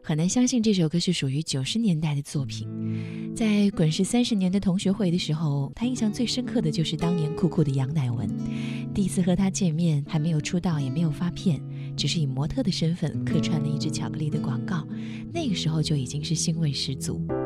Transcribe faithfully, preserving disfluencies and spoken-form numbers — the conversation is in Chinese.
很难相信这首歌是属于九十年代的作品。在滚石三十年的同学会的时候，他印象最深刻的就是当年酷酷的杨乃文。第一次和他见面，还没有出道，也没有发片，只是以模特的身份客串了一支巧克力的广告，那个时候就已经是兴味十足。